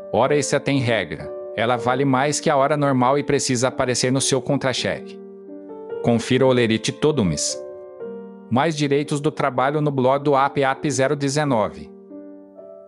Hora extra tem regra. Ela vale mais que a hora normal e precisa aparecer no seu contra-cheque. Confira o Olerite todo mês. Mais direitos do trabalho no blog do App 019.